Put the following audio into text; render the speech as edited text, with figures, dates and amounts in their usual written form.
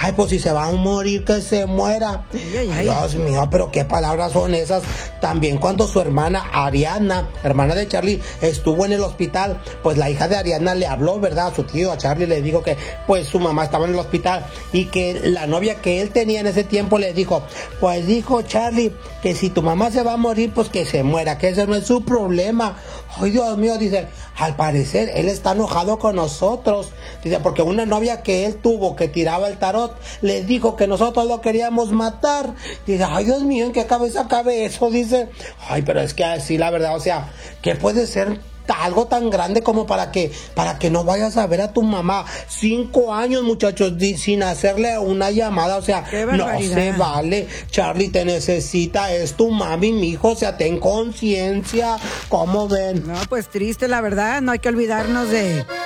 ay, pues si se va a morir, que se muera. Ay, Dios mío, pero qué palabras son esas. También cuando su hermana Ariana, hermana de Charlie, estuvo en el hospital, pues la hija de Ariana le habló, ¿verdad? A su tío, a Charlie, le dijo que pues su mamá estaba en el hospital y que la novia que él tenía en ese tiempo le dijo, pues dijo Charlie, que si tu mamá se va a morir, pues que se muera, que ese no es su problema. Ay, Dios mío, dice, al parecer él está enojado con nosotros. Dice, porque una novia que él tuvo que tiraba el tarot, le dijo que nosotros lo queríamos matar. Dice, ay, Dios mío, ¿en qué cabeza cabe eso? Dice, ay, pero es que así la verdad, o sea, ¿qué puede ser algo tan grande como para que no vayas a ver a tu mamá? 5 años, muchachos, sin hacerle una llamada, o sea, no se vale. Charlie, te necesita, es tu mami, mijo, o sea, ten conciencia. ¿Cómo ven? No, pues triste, la verdad, no hay que olvidarnos de